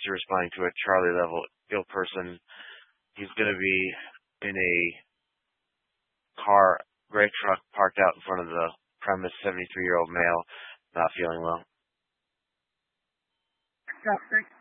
officer responding to a Charlie level ill person. He's going to be in a car, gray truck parked out in front of the premise, 73-year-old male, not feeling well. Yeah, thanks.